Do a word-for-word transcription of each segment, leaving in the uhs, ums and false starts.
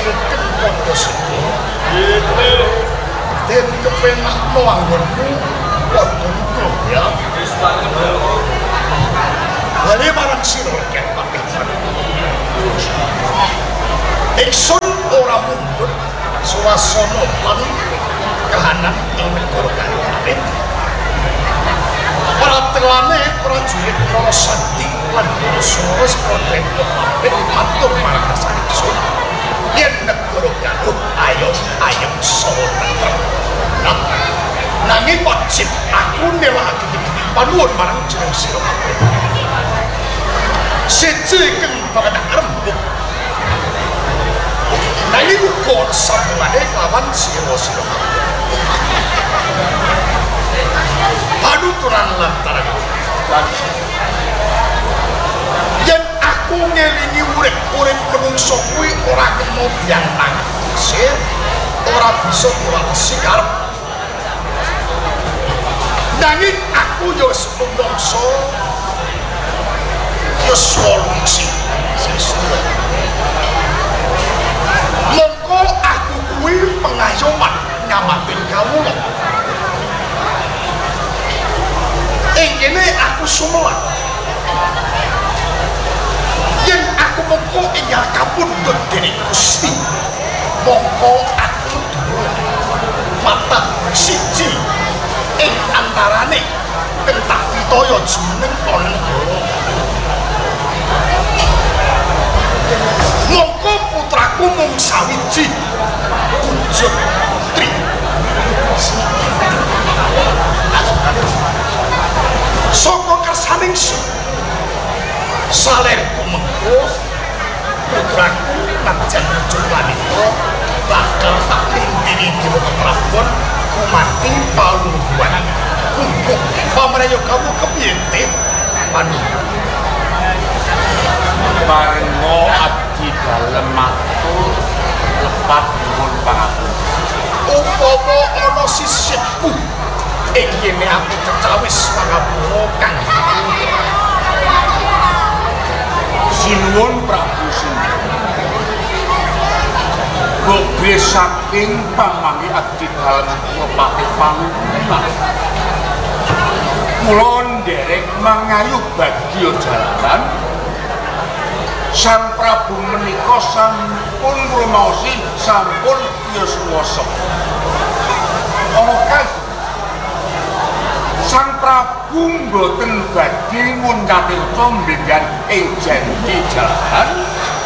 sreken padha sing iki den kepenakno anggonmu padha nuku ya wis banget lha marang sira kek papisan Iksun ora mundur suasana lan kahanan ing negara Kalih Pratelane prajurit para sakti lan Sores Protek Pamit matur marang Iksun yen negara Galuh ayo ayem saha tentrem nanging wajib aku nelakake panuwun marang jeneng sira kabeh siji keng bakal rembug nanging uga sambungane lawan sira-sira panuturan lantaran yen aku ngelingi urip-urip menungso kuwi ora kena diantang sir ora bisa diwatesi karep nanging aku yo wis menungso yo solusi sesuatu mongko aku kuwi pengayoman nyamatin kawula ing kene aku sumelan yen aku mongko ingkang kapundhut dening Gusti mongko aku duwe mata siji ing antarane kentak pitaya jumeneng ana negara mongko putraku mung sawiji kunjuk tri saka kersaning salerku mengko putraku najan jumlanipun bakal tak lindiri dewa keprabon kumati palungguan untuk pamraya kamu kepiye panu Parengo abdi dalem matur lepat nuwun pangapunten upama ana sisihku ing kene aku cecawis pangapura kang sinuwun Prabu Sindoro Bobe saking pamanggi abdi dalem lepati panuwun kula nderek mangayuh bagya jalaran Sang Prabu menika sampun rumaosi sampun yuswasa. Ana Sang Prabu mboten badhe nguncatirta mbenggan ing janji jalaran.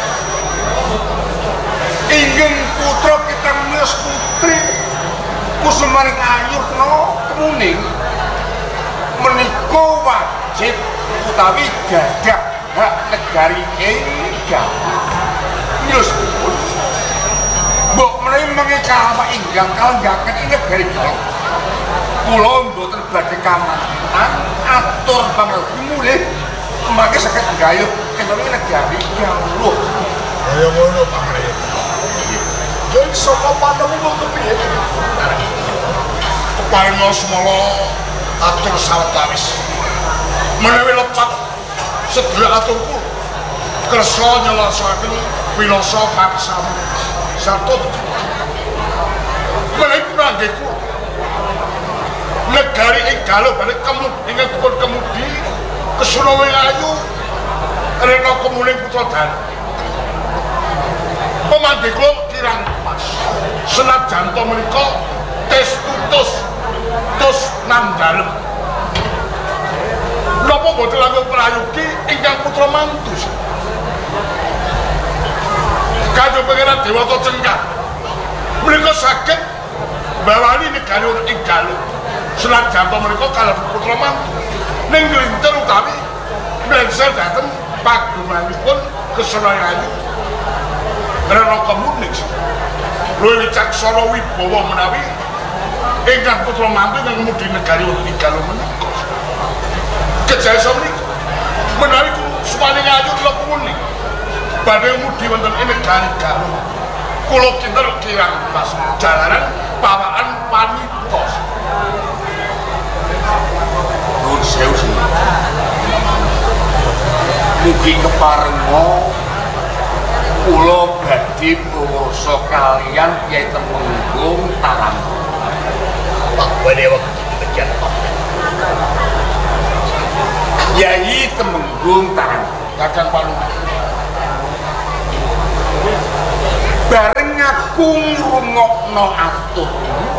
Inggih putra kita Mas Putri Kusumaning Ayurna kemuning menika wajib utawi gadah hak negari enggal nyus pun mbok menawi mengikal apa inggal kalenggaken ing negari Galuh kula mboten badhe kamantan atur pangapunten mulih mangke saged gayuh kembali negari Galuh kaya ngono pamrih yen saka panemu kepiye keparinga semala atur sawetawis menawi lepat sedaya aturku kersa nyelasaken pilasa paksamu sarta menawi pranggeku negari ing Galuh balik kemudi ing kebon kemudi kesunawe ayu rena kemuning putra dan pemandiko kirang pas senajan to menika tes tutus tus nang dalem napa boten langkung prayogi ingkang putra mantu kadung pangeran Dewata Cengkah menika saged bawani negari ing Galuh senajan to menika kalebu putra mantu ning nglintir utawi mlengser dhateng pagumanipun Kesenaya Ayu Rena Kemuning luwih wicaksana wibawa menawi ingkang putra mantu ingkang kemudi negari ing Galuh menika kejasa menika menawi Sumaning Ayu kula kuning badhe mudi wonten ing negari Galuh kula kinten kirang pas jalaran pawaan wanita nuwun sewu mugi keparenga kula badhe mawa pirsa kalian Kyai Temenggung Tarang. Pak Badewa kejan Pak. Kyai Temenggung Tarang. Kakang Palu. Bareng aku ngrungokno atur.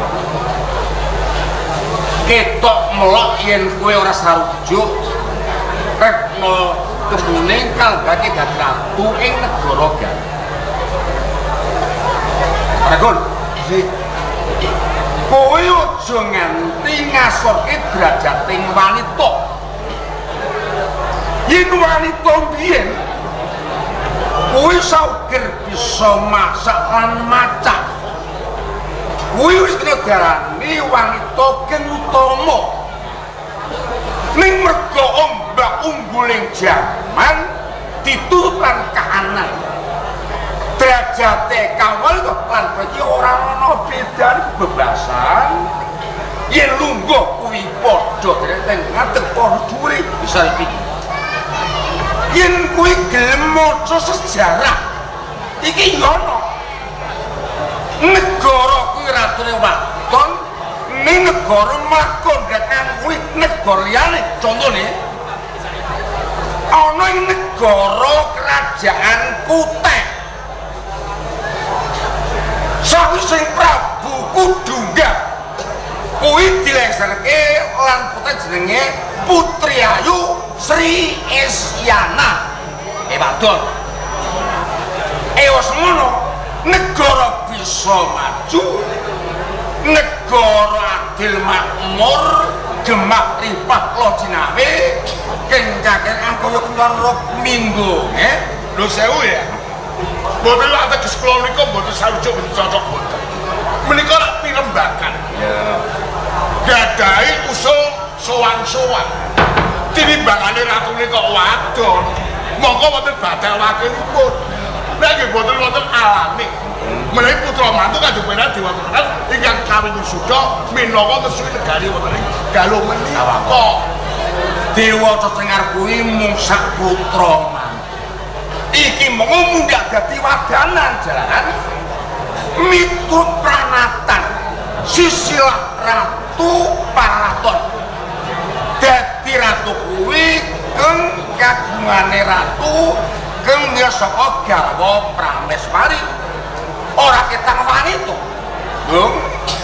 Ketok melok yen kowe ora sarujuk. Rekno kebune kalbake dadi ratu ing negara Galuh. Ragun, kowe aja nganti ngasorke drajating wanita. Yen wanita biyen kowe saukir bisa masak lan macak. Kowe wis kena darani wanita kang utama. Ning merga ombak ungguling jaman diturut lan kahanan. Derajate kawal kok lan bagi ora ana bedane bebasan. Yen lungguh kuwi padha teng ngadeg padha dhuwure bisa iki. Yen kuwi gelem maca sejarah iki yo ana. Negara kuwi ratune waton, ning negara makondakan kuwi negara liyane. Contone ana ing negara kerajaan Kutek. Sawise Prabu Kudungga kuwi dilengserke lan putra jenenge Putri Ayu Sri Isyana. Eh wadon. Eh wis ngono, negara bisa maju, negara adil makmur, gemak ripah lo jinawe, kencaken angkaya kencan minggu, eh? Lho sewu ya. Mboten lak teges kula menika mboten sarujuk mboten cocok mboten. Menika lak pirembagan. Ya. Gadahi usul sowan-sowan. Tinimbangane ratune kok wadon. Monggo wonten badal wakilipun. Nek nggih mboten wonten alami. Menawi putra mantu kanjeng Pangeran Dewa Tenan ingkang kawin wisuda minangka ngesui negari wonten ing Galuh menika. Dewa Tetengar kuwi mung sak putra mantu. Iki mung mundak dadi wadanan jalanan miturut pranatan sisilah ratu paraton. Dadi ratu kuwi keng kagungane ratu keng ya saka garwa Prameswari. Ora ketang wanita. Lho.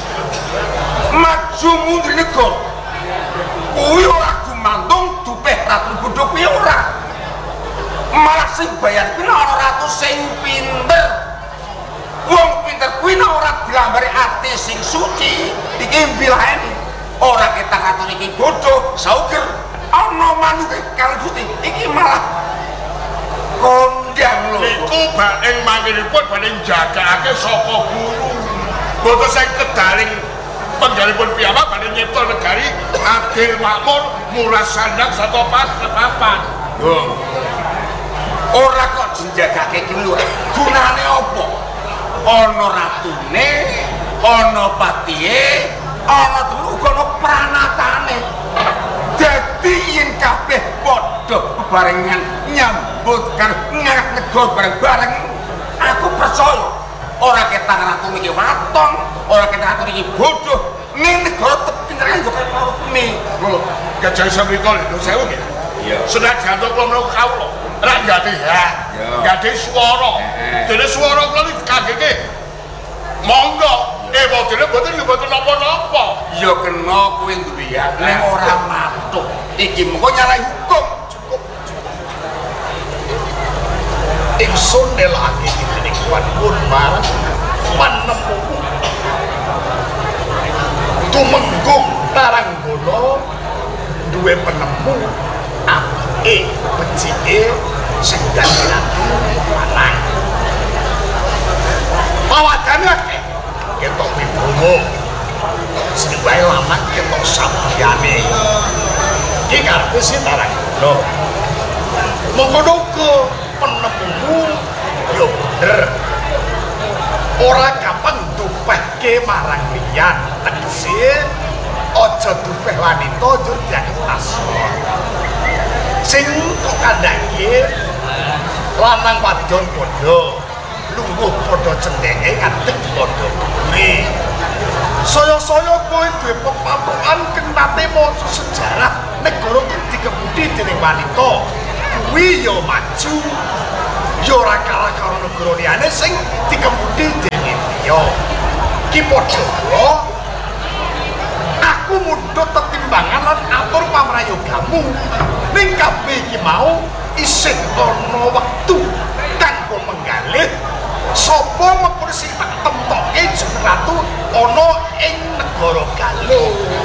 Maju mundur negara. Kuwi ora gumantung dupeh ratu bodho kuwi ora. Malah sing bayar kuwi ana ratu sing pinter. Wong pinter kuwi ora dilambari ati sing suci. Iki mbilahene ora ketang ratu iki bodho, sauger ana manuke kang Gusti. Iki malah kondang lho. Niku badhe mangkilipun badhe jagakake saka guru. Boten sing kedaling penggalipun piyambak badhe nyipta negari adil makmur, murah sandang saka papan. Lho. Ora kok jenjagake iki lho. Gunane apa? Ana ratune, ana patihe, ana telu uga ana pranatane. Dadi yen kabeh padha bebarengan nyambut karo ngarak negara bareng-bareng, aku percaya ora ketang ratu iki waton, ora ketang ratu iki bodoh, ning negara pinteran yo karo me. Lho, gajah samriko lho sewu nggih. Iya. Senajan kula menawa kawula ora nggati hak, nggati swara. Dene swara kula iki kageke. Monggo, eh bodene boten yo boten napa-napa. Ya kena kowe duwe hak ning ora matuk. Iki mengko nyalahi hukum. Cukup, cukup. Ingsun nelake iki ning pun bareng panemu. Tumenggung Taranggono duwe penemu apike becike sing dadi ratu lanang. Mawadane akeh ketok wibowo sing wae lanang ketok sabyane. Iki karepe si Taranggono. Mengkono-kono penemumu yo bener. Ora gampang dupehke marang liyan, tegese aja dupeh wanita njur dianggep asor. Sing kok kandhake lanang wadon padha lungguh padha cendheke ngadeg padha dhuwure. Saya-saya kowe duwe pepatokan kenate maca sejarah negara iki dikebudi dening wanita. Kuwi ya maju. Ya ora kalah karo negara liyane sing dikebudi dening liya. Ki padha karo aku mundhut tetimbangan lan atur pamrayogamu. Ning kabeh iki mau isih ana wektu kanggo menggalih sapa mengkursi tak temtoke jeneng ratu ana ing negara Galuh.